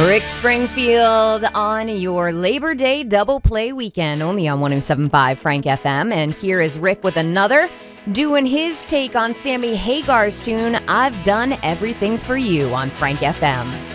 Rick Springfield on your Labor Day double play weekend, only on 107.5 Frank FM. And here is Rick with another, doing his take on Sammy Hagar's tune, I've Done Everything for You on Frank FM.